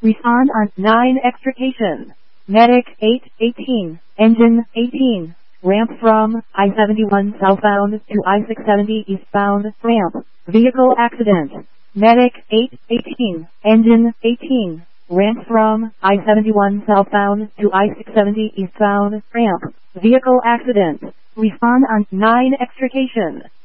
Respond on 9 extrication. Medic 818. Engine 18. Ramp from I-71 southbound to I-670 eastbound. Ramp. Vehicle accident. Medic 818. Engine 18. Ramp from I-71 southbound to I-670 eastbound. Ramp. Vehicle accident. Respond on 9 extrication.